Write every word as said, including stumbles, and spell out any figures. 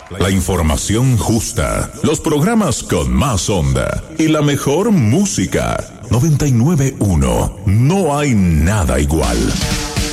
La información justa, los programas con más onda y la mejor música. noventa y nueve punto uno. No hay nada igual.